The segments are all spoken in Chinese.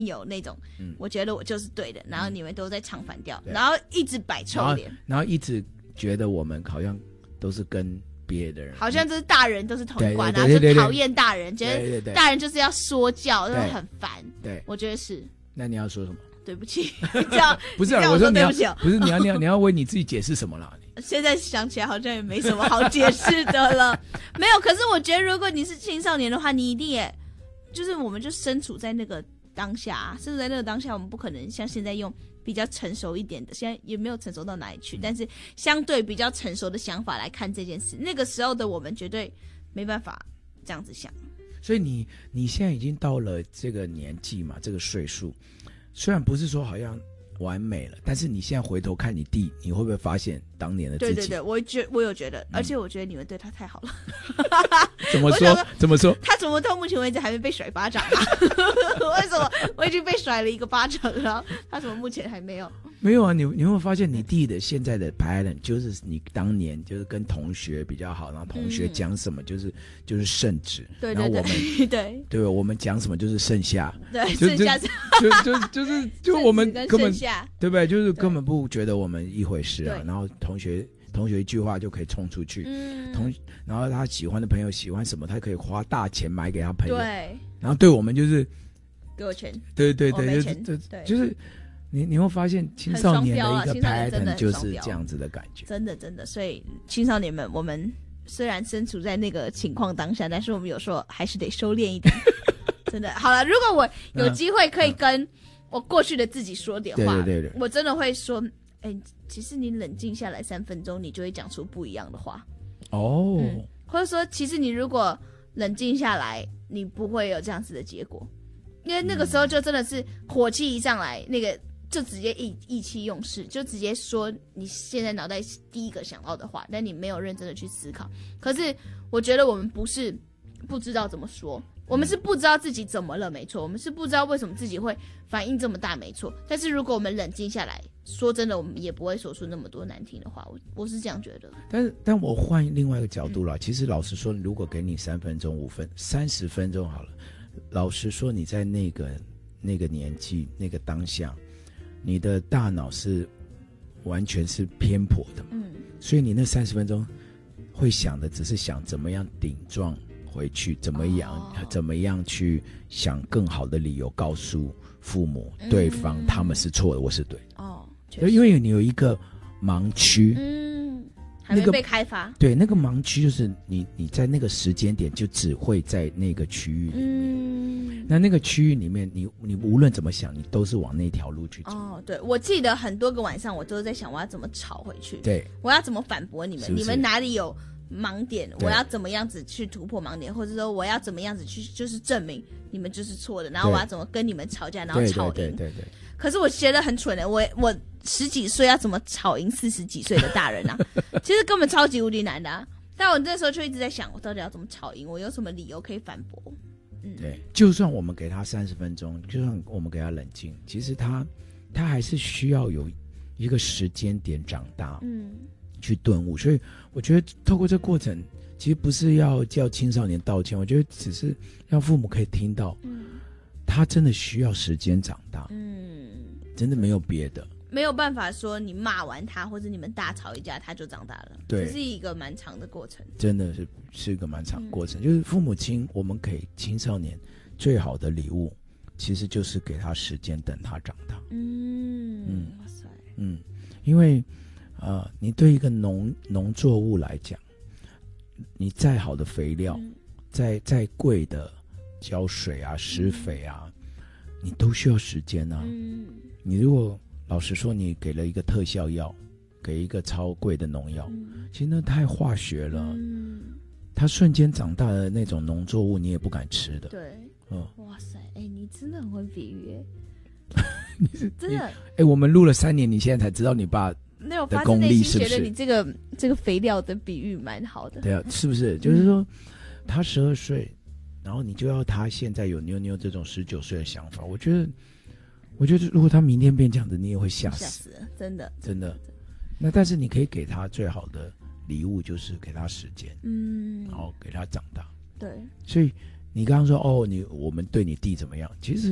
有那种，我觉得我就是对的，然后你们都在唱反调，然后一直摆臭脸， 然后一直觉得我们好像都是跟别的人， 好像就是大人都是同一挂，然后就讨厌大人，觉得大人就是要说教，就很烦。 对， 我觉得是。 那你要说什么？ 对不起，这样不是我说对不起，不是你要为你自己解释什么了？ 现在想起来好像也没什么好解释的了。没有，可是我觉得如果你是青少年的话，你一定也就是我们就身处在那个当下，身处在那个当下，我们不可能像现在用比较成熟一点的，现在也没有成熟到哪里去，但是相对比较成熟的想法来看这件事，那个时候的我们绝对没办法这样子想。 所以你现在已经到了这个年纪嘛，这个岁数，虽然不是说好像完美了，但是你现在回头看你弟，你会不会发现当年的自己？对对对，我有觉得，而且我觉得你们对他太好了。 怎么说？怎么说？ 他怎么到目前为止还没被甩巴掌啊？为什么我已经被甩了一个巴掌了，他怎么目前还没有？ 没有啊，你有没有发现你弟的现在的 pattern 就是你当年就是跟同学比较好，然后同学讲什么就是圣旨， 对然后我们对我们讲什么就是剩下， 对剩下就我们根本对不对？就是根本不觉得我们一回事啊。然后同学一句话就可以冲出去，然后他喜欢的朋友喜欢什么，他可以花大钱买给他朋友，对，然后对我们就是给我钱，对，就是你会发现青少年的一个 pattern 就是这样子的感觉， 真的，所以青少年们，我们虽然身处在那个情况当下，但是我们有时候还是得收敛一点。真的，好了，如果我有机会可以跟我过去的自己说点话，对，我真的会说，其实你冷静下来3分钟，你就会讲出不一样的话。哦，或者说，其实你如果冷静下来，你不会有这样子的结果，因为那个时候就真的是火气一上来，那个就直接意气用事，就直接说你现在脑袋第一个想到的话，但你没有认真的去思考。可是我觉得我们不是不知道怎么说，我们是不知道自己怎么了，没错，我们是不知道为什么自己会反应这么大，没错。但是如果我们冷静下来，说真的，我们也不会说出那么多难听的话，我是这样觉得。 但我换另外一个角度啦，其实老实说，如果给你3分钟、30分钟好了，老实说，你在那个年纪、那个当下，你的大脑是完全是偏颇的嘛，所以你那30分钟会想的只是想怎么样顶撞回去，怎么样去想更好的理由告诉父母，对方他们是错的，我是对。因为你有一个盲区， 还没被开发。 对，那个盲区就是你在那个时间点就只会在那个区域里面，那个区域里面，你无论怎么想，你都是往那条路去走。 对，我记得很多个晚上，我都在想我要怎么吵回去， 对， 我要怎么反驳你们，你们哪里有盲点，我要怎么样子去突破盲点，或者说我要怎么样子去就是证明你们就是错的，然后我要怎么跟你们吵架，然后吵赢。对。可是我觉得很蠢的，我10几岁要怎么吵赢40几岁的大人啊？其实根本超级无敌难的啊！但我那时候就一直在想，我到底要怎么吵赢？我有什么理由可以反驳？ 对，就算我们给他30分钟，就算我们给他冷静，其实他还是需要有一个时间点长大，去顿悟。所以我觉得透过这个过程，其实不是要叫青少年道歉，我觉得只是让父母可以听到，他真的需要时间长大，真的没有别的， 没有办法说你骂完他或者你们大吵一架他就长大了，对，这是一个蛮长的过程， 真的是一个蛮长的过程。就是父母亲，我们给青少年最好的礼物，其实就是给他时间等他长大。哇塞，因为你对一个农作物来讲，你再好的肥料，再贵的浇水啊、施肥啊，你都需要时间啊。你如果老实说，你给了一个特效药，给一个超贵的农药，其实那太化学了，它瞬间长大的那种农作物，你也不敢吃的。对， 哇塞，你真的很会比喻，真的。 我们录了3年，你现在才知道你爸的功力是不是？ 觉得你这个肥料的比喻蛮好的。 对啊，是不是？就是说，他12岁，然后你就要他现在有妞这种19岁的想法，我觉得如果他明天变这样子，你也会吓死，真的。那但是你可以给他最好的礼物，就是给他时间，然后给他长大。对，所以你刚刚说我们对你弟怎么样？其实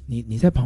你在旁